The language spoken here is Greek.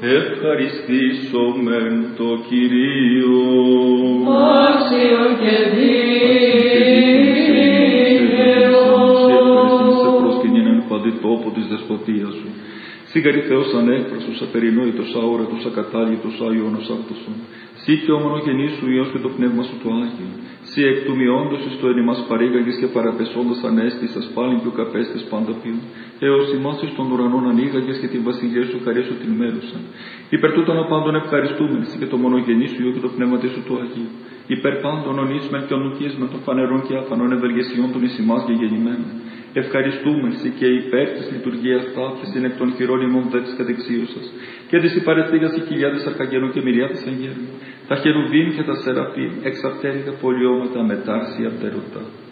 Ευχαριστήσομεν το Κυρίο. Άξιο και δίκαιο. Σε προσκυνήν εν παντή τόπο της δεσποτείας σου. Σίγαρη Θεός ανέκφραστος, απερινόητος, αόρατος, ακατάλητος, Άγιονος Αυτοσόν. Συ και ο μονογενής σου Υιός και το πνεύμα σου το Άγιο. Συ εκ του μειόντος εις το εν ημάς παρήγαγες και παραπεσόντας ανέστησας πάλιν και ο καπέστης πάντα ποιον. Έως ημάς εις των ουρανών ανοίγαγες και την βασιλεία σου χαρίσου την μέρουσα. Υπερ τούτων απάντων ευχαριστούμεν συ και το μονογενής σου Υιό και το πνεύμα σου το Αγίου. Υπερ πάντων ονείσμεν και ονουκίσμεν των φανερών και αφανών ευεργεσιών των εις ημάς γεγεννημένων. Ευχαριστούμε σοι και υπέρ της λειτουργίας ταύτης είναι εκ των χειρών ημών δέξης κατεξίωσας και της υπαρεστήγας οι χιλιάδες αρχαγγέλων και μυριάδες αγγέλων, τα χερουβίμ και τα σεραφείμ, εξ αυτέρυγα πολιώματα μετάρσια πτερωτά.